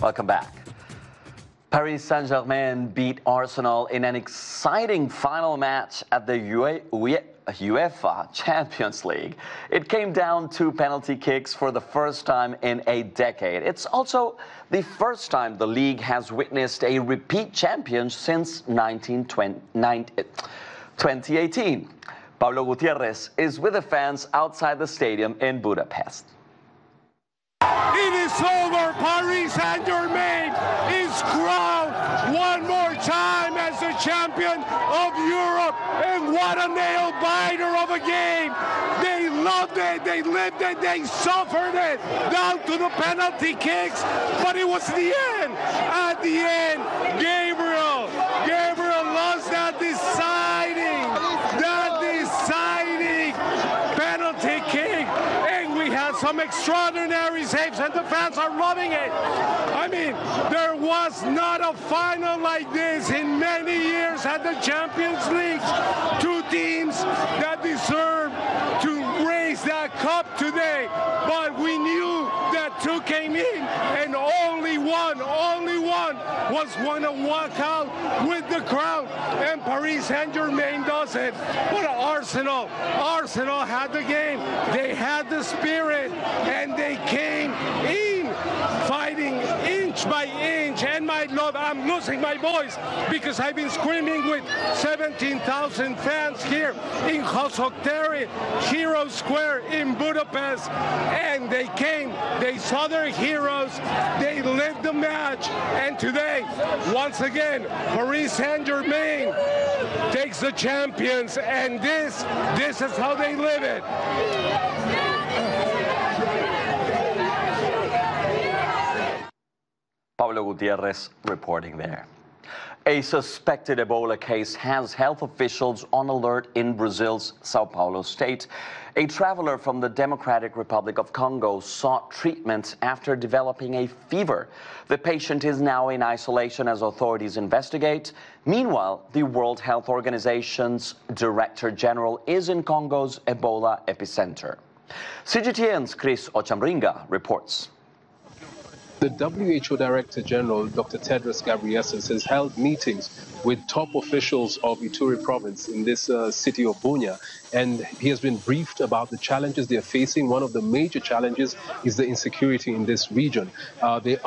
Welcome back. Paris Saint-Germain beat Arsenal in an exciting final match at the UEFA Champions League. It came down to penalty kicks for the first time in a decade. It's also the first time the league has witnessed a repeat champion since 2018. Pablo Gutierrez is with the fans outside the stadium in Budapest. It is over. Paris Saint-Germain is crowned one more time as the champion of Europe. And what a nail-biter of a game. They loved it, they lived it, they suffered it down to the penalty kicks. But it was the end. At the end, Gabriel lost that deciding penalty kick. Some extraordinary saves, and the fans are loving it. I mean, there was not a final like this in many years at the Champions League. Two teams that deserve to raise that cup today, but we knew that two came in, and only one was going to walk out with the crown, and Paris Saint-Germain does it. But Arsenal had the game, they had the spirit, and they came in fighting inch by inch. And my Lord, I'm losing my voice because I've been screaming with 17,000 fans here in Hossoktere, Hero Square in Budapest. And they came, they saw their heroes, they lived the match. And today, once again, Paris Saint-Germain takes the champions, and this is how they live it. Pablo Gutierrez reporting there. A suspected Ebola case has health officials on alert in Brazil's Sao Paulo state. A traveler from the Democratic Republic of Congo sought treatment after developing a fever. The patient is now in isolation as authorities investigate. Meanwhile, the World Health Organization's Director General is in Congo's Ebola epicenter. CGTN's Chris Ochamringa reports. The WHO Director General, Dr. Tedros Ghebreyesus, has held meetings with top officials of Ituri province in this city of Bunia, and he has been briefed about the challenges they are facing. One of the major challenges is the insecurity in this region. There's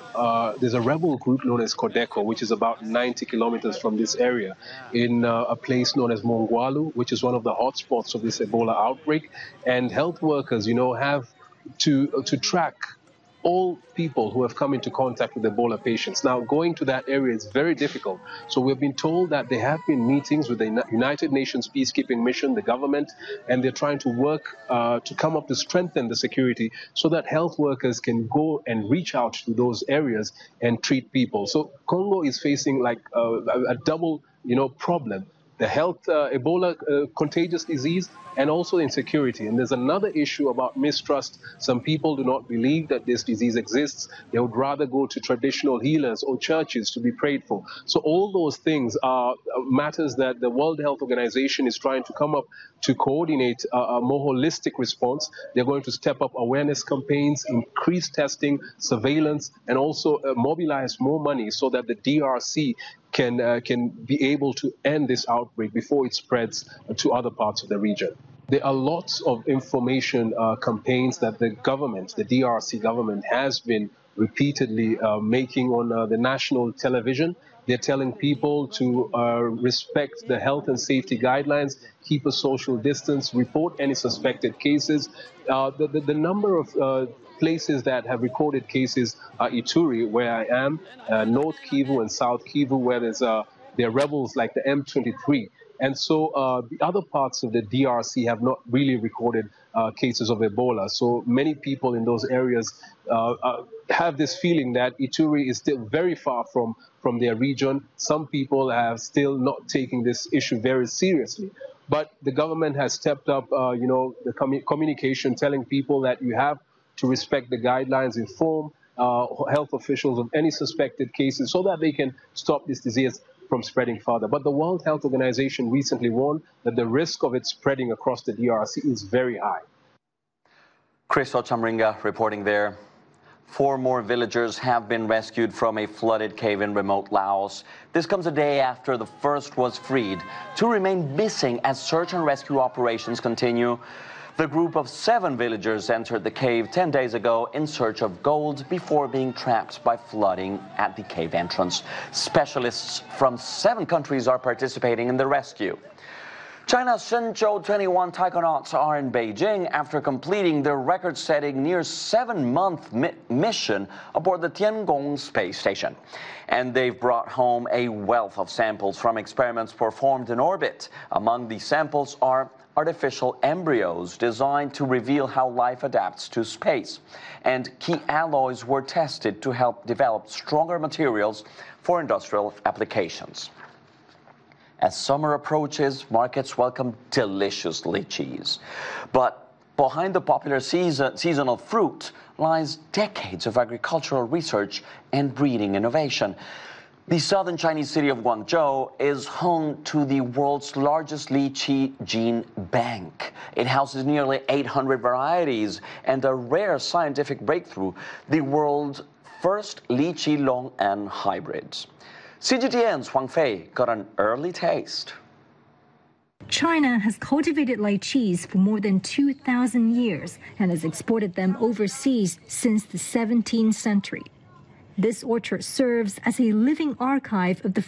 a rebel group known as Codeco, which is about 90 kilometers from this area, in a place known as Mongwalu, which is one of the hotspots of this Ebola outbreak. And health workers, have to track all people who have come into contact with Ebola patients. Now, going to that area is very difficult. So we've been told that there have been meetings with the United Nations Peacekeeping Mission, the government, and they're trying to work to come up to strengthen the security so that health workers can go and reach out to those areas and treat people. So Congo is facing like a double, problem. The Ebola contagious disease, and also insecurity. And there's another issue about mistrust. Some people do not believe that this disease exists. They would rather go to traditional healers or churches to be prayed for. So all those things are matters that the World Health Organization is trying to come up to coordinate a more holistic response. They're going to step up awareness campaigns, increase testing, surveillance, and also mobilize more money so that the DRC can be able to end this outbreak before it spreads to other parts of the region. There are lots of information campaigns that the government, the DRC government, has been repeatedly making on the national television. They're telling people to respect the health and safety guidelines, keep a social distance, report any suspected cases. The number of places that have recorded cases are Ituri, where I am, North Kivu and South Kivu, where there are rebels like the M23. And so the other parts of the DRC have not really recorded cases of Ebola. So many people in those areas have this feeling that Ituri is still very far from their region. Some people have still not taken this issue very seriously. But the government has stepped up, the communication, telling people that you have to respect the guidelines, inform health officials of any suspected cases so that they can stop this disease from spreading further. But the World Health Organization recently warned that the risk of it spreading across the DRC is very high. Chris Ochamringa reporting there. 4 more villagers have been rescued from a flooded cave in remote Laos. This comes a day after the first was freed. 2 remain missing as search and rescue operations continue. The group of 7 villagers entered the cave 10 days ago in search of gold before being trapped by flooding at the cave entrance. Specialists from 7 countries are participating in the rescue. China's Shenzhou 21 taikonauts are in Beijing after completing their record-setting near 7-month mission aboard the Tiangong space station. And they've brought home a wealth of samples from experiments performed in orbit. Among these samples are artificial embryos designed to reveal how life adapts to space. And key alloys were tested to help develop stronger materials for industrial applications. As summer approaches, markets welcome delicious lychees. But behind the popular seasonal fruit lies decades of agricultural research and breeding innovation. The southern Chinese city of Guangzhou is home to the world's largest lychee gene bank. It houses nearly 800 varieties and a rare scientific breakthrough, the world's first lychee Longan hybrids. CGTN's Huang Fei got an early taste. China has cultivated lychees for more than 2,000 years and has exported them overseas since the 17th century. This orchard serves as a living archive of the